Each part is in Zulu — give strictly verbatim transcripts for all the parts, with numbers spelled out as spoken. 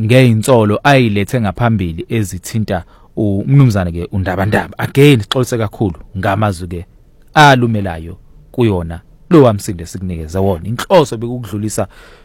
ngeinsolo ayilethe ngaphambili ezithinta umnumzana ke uNdabandaba. Again sixolise kakhulu ngamazwi ke alumelayo kuyona lo wamsinde sikunikeza wona. Inhloso bekukudlulisa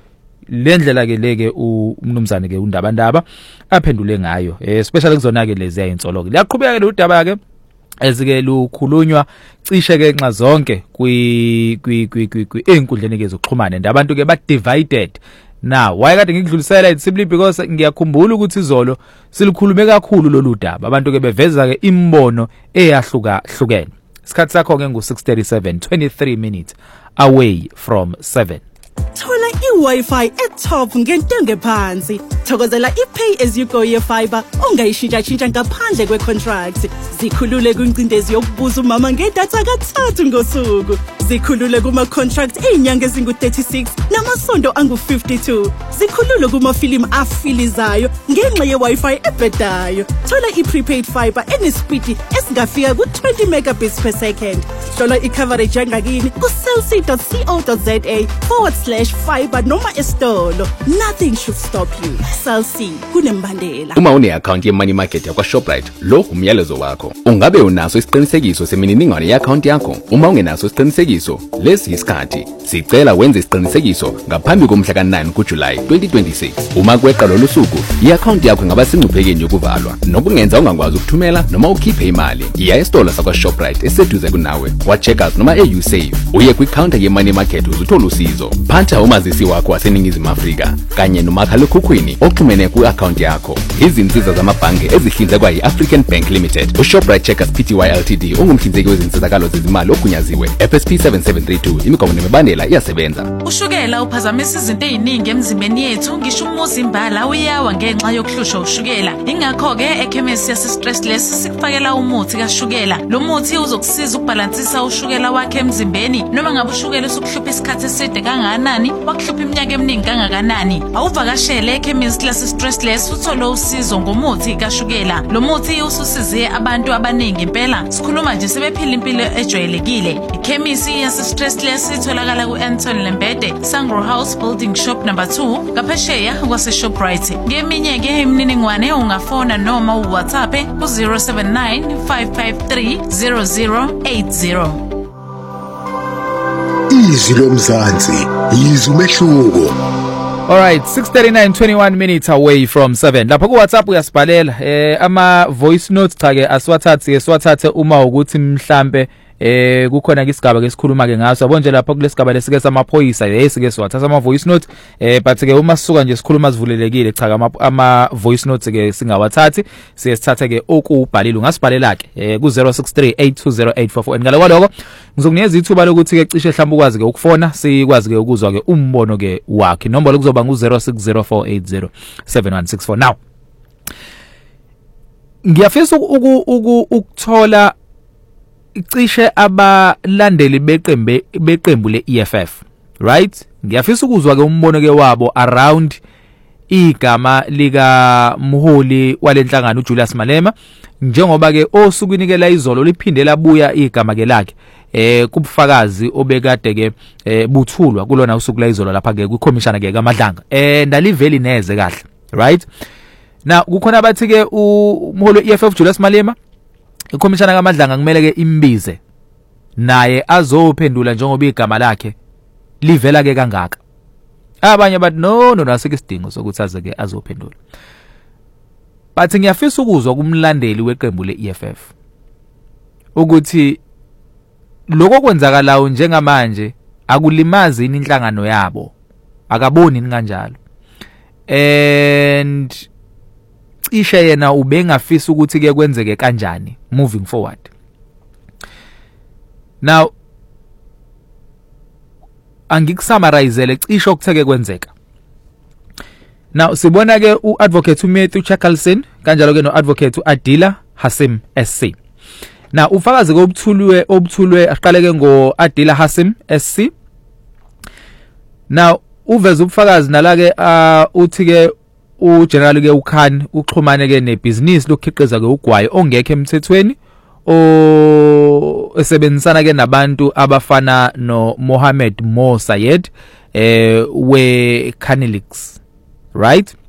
lendlela ke leke umnumzane ke uNdabandaba aphendule ngayo, especially kuzona ke lezi ayinsolo ke. Liyaqhubeka ke udaba ke ezike lukhulunywa cishe ke nxa zonke kwi kwi kwi enkundleni ke zokuxhumana ndabantu ke ba divided. Now why kade ngikudlulisela it simply because ngiyakhumbula ukuthi izolo silikhulume kakhulu lolu daba, abantu ke beveza ke imbono eyahluka hlukene. Isikhathi sakho ke ngu six thirty-seven, twenty-three minutes away from seven. Thola i-Wi-Fi e-top ngentengo ephansi. Thokozela i-pay as you go ye-fiber ongayishintsha-shintsha ngaphandle kwe-contract. Zikhulule kwincindezi yokubuza umama ngedatha kathathu ngosuku. Zikhulule kuma-contract ey'nyanga ezingu-thirty-six namasonto angu-fifty-two. Zikhulule kumafilimu afilizayo ngenxa ye-Wi-Fi ebhedayo. Thola i-prepaid fiber enespeed esingafika ku-twenty megabits per second. Hlola i-coverage yangakini ku-cellc dot co dot za forward slash fiber noma estolo. Nothing should stop you. Cellc kunembandela. Uma une-account ye-money market yakwa Shoprite, lo umyalezo wakho. Ungabe unaso isiqinisekiso semininingwane ye-account yakho? Uma ungenaso isiqinisekiso, lesi isikhathi. Sicela wenze isiqinisekiso ngaphambi komhla ka-nine kuJulayi twenty twenty-six. Uma kweqa lolu suku, i-account yakho ingaba sengcuphekeni yokuvalwa. Nokungenza ungakwazi ukuthumela noma ukhiphe imali. Iya esitolo sakwa Shoprite eseduze kunawe. Wa-Checkers noma e-USave. Uye kwi-counter ye-money market uzuthola usizo. Phatha umazisi wakho waseNingizimu Afrika kanye nomakhalekhukhwini oxhumene ku-account yakho. Izinsiza zamabhange ezihlinzekwa yi-African Bank Limited. uShoprite Checkers Pty Ltd ungumhlinzeki wezinsizakalo zezimali ogunyaziwe. F S P seven seven three two imigomo nemibandela iyasebenza. Ushukela uphazamisa izinto eziningi emzimbeni yethu, ngisho umuzimbala uyawa ngenxa yokuhlushwa ushukela. Ingakho ke ekhemisi yase Stressless sikufakela umuthi kaShukela. Lo muthi uzokusiza ukubalansisa ushukela wakhe emzimbeni noma ngabe ushukela usukuhlupha isikhathi eside kangakanani, wakuhlupha iminyaka eminingi kangakanani. Awuvakashele ekhemisi lase Stressless uthole usizo ngomuthi kaShukela. Lo muthi ususize abantu abaningi impela. Sikhuluma nje sebephila impilo ejwayelekile. Ikhemisi yase Stressless itholakala ku Anton Lembede, Sangro House Building Shop number two, ngaphesheya kwase Shoprite. Ngeminye ke imininingwane ungafona noma uWhatsApp ku zero seven nine five five three zero zero eight zero. Izwi lomzansi, izwi umehluko. All right, six thirty-nine, twenty-one minutes away from seven. Lapho ku WhatsApp uyasibhalela eh ama voice notes cha ke asiwathathe ke siwathathe uma ukuthi mhlambe eh kukhona ke isigaba ke sikhuluma ke ngaso yabo nje lapho kulesigaba lesike samaphoyisa yesike siwathatha ama voice notes eh but ke uma sisuka nje sikhuluma sivulelekile cha ama, ama voice notes ke singawathathi siye sithathe ke okubhalile ungasibhalela ke eh ku zero six three eight two zero eight four four ngale kwaloko ngizokunikeza ithuba lokuthi ke cishe mhlawumbe ukwazi ke ukufona sikwazi ke ukuzwa ke umbono ke wakhe. Inombolo kuzoba ngu zero six zero four eight zero seven one six four. Now ngiyafisa ukuthola cishe abalandeli beqembe beqembu le-E F F, right? Ngiyafisa ukuzwa ke umbono ke wabo around igama lika mholi walenhlangano uJulius Malema, njengoba ke osukunikela izolo liphinde labuya igama ke lakhe eh kubufakazi obekade ke eh buthulwa kulona usuku la izolo lapha ke kukhomishana ke kaMadlanga eh ndaliveli neze kahle, right? Now kukhona abathi ke umholi we-E F F Julius Malema ikhomishana kaMadlanga kumele ke imbize naye azophendula njengoba igama lakhe livela ke kangaka. Abanye bathi no no asike isidingo sokuthi aze ke azophendula. But ngiyafisa ukuzwa kumlandeli weqembu le-E F F ukuthi lokho kwenzakalayo njengamanje akulimazi inhlangano yabo, akaboni kanjalo, and cishe yena ubengafisa ukuthi ke kwenzeke kanjani moving forward. Now angikusummarize cishe okutheke kwenzeka. Now sibona ke uadvocate uMatthew Chakalson kanjalo ke noadvocate uAdila Hasim S C. Now ufakazi ke obuthulwe obuthulwe aqale ke ngoAdila Hasim S C. Now uveza ubufakazi nala ke uh, uthi ke uGeneral ke uKhan uxhumane ke nebusiness lokukhiqiza ke ugwayi ongekho emthethweni o esebenzisana ke nabantu abafana no Mohammed Mo Sayed eh we Canelix, right?